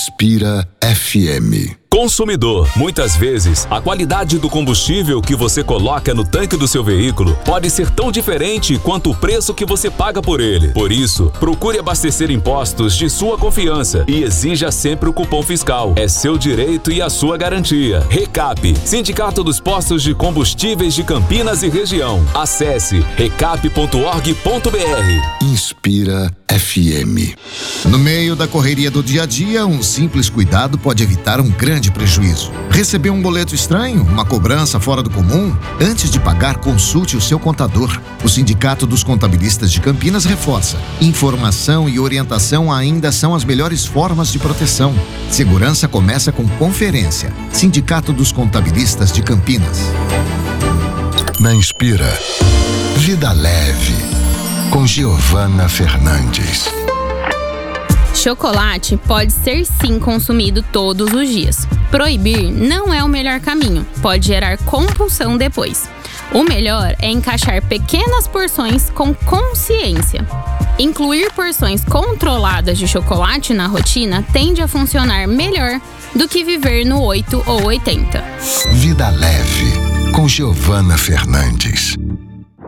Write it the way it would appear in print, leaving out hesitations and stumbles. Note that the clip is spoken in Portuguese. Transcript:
Inspira FM. Consumidor, muitas vezes, a qualidade do combustível que você coloca no tanque do seu veículo pode ser tão diferente quanto o preço que você paga por ele. Por isso, procure abastecer em postos de sua confiança e exija sempre o cupom fiscal. É seu direito e a sua garantia. Recap, Sindicato dos Postos de Combustíveis de Campinas e Região. Acesse recap.org.br. Inspira FM. No meio da correria do dia a dia, um simples cuidado pode evitar um grande prejuízo. Recebeu um boleto estranho? Uma cobrança fora do comum? Antes de pagar, consulte o seu contador. O Sindicato dos Contabilistas de Campinas reforça: informação e orientação ainda são as melhores formas de proteção. Segurança começa com conferência. Sindicato dos Contabilistas de Campinas. Na Inspira, Vida Leve, com Giovana Fernandes. Chocolate pode ser sim consumido todos os dias. Proibir não é o melhor caminho, pode gerar compulsão depois. O melhor é encaixar pequenas porções com consciência. Incluir porções controladas de chocolate na rotina tende a funcionar melhor do que viver no 8 ou 80. Vida Leve, com Giovana Fernandes.